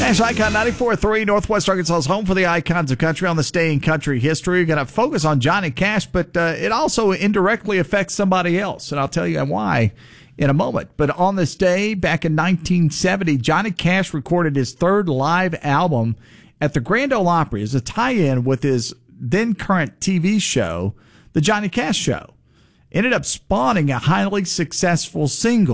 National Icon 94.3, Northwest Arkansas's home for the icons of country on this day in country history. We're going to focus on Johnny Cash, but it also indirectly affects somebody else, and I'll tell you why in a moment. But on this day, back in 1970, Johnny Cash recorded his third live album at the Grand Ole Opry as a tie-in with his then-current TV show, The Johnny Cash Show. Ended up spawning a highly successful single.